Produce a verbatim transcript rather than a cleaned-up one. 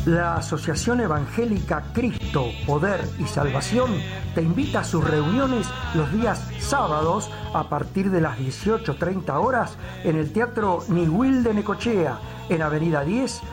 La Asociación Evangélica Cristo, Poder y Salvación te invita a sus reuniones los días sábados a partir de las dieciocho treinta horas en el Teatro Niwil de Necochea, en Avenida diez,